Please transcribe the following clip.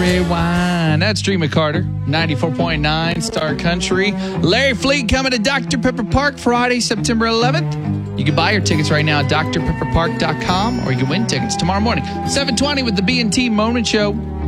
Wine. That's Dream of Carter, 94.9 Star Country. Larry Fleet coming to Dr. Pepper Park Friday, September 11th. You can buy your tickets right now at drpepperpark.com, or you can win tickets tomorrow morning, 7:20 with the B&T Morning Show.